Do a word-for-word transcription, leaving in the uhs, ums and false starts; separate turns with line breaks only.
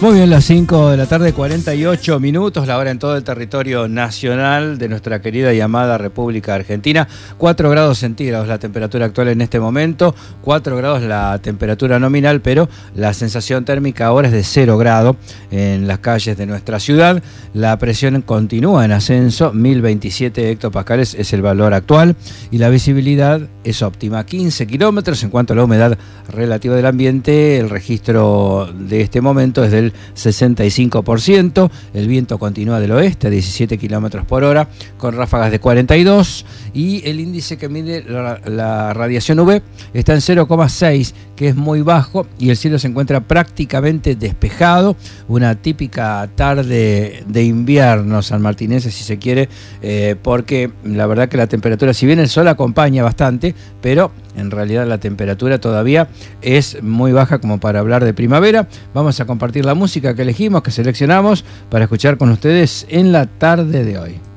Muy bien, las cinco de la tarde, cuarenta y ocho minutos, la hora en todo el territorio nacional de nuestra querida y amada República Argentina. cuatro grados centígrados la temperatura actual en este momento, cuatro grados la temperatura nominal, pero la sensación térmica ahora es de cero grado en las calles de nuestra ciudad. La presión continúa en ascenso, mil veintisiete hectopascales es el valor actual y la visibilidad es óptima, quince kilómetros. En cuanto a la humedad relativa del ambiente, el registro de este momento es del sesenta y cinco por ciento, el viento continúa del oeste a diecisiete kilómetros por hora con ráfagas de cuarenta y dos y el índice que mide la, la radiación U V está en cero coma seis, que es muy bajo, y el cielo se encuentra prácticamente despejado, una típica tarde de invierno sanmartinense si se quiere, eh, porque la verdad que la temperatura, si bien el sol acompaña bastante, pero en realidad la temperatura todavía es muy baja como para hablar de primavera. Vamos a compartir la música que elegimos, que seleccionamos para escuchar con ustedes en la tarde de hoy.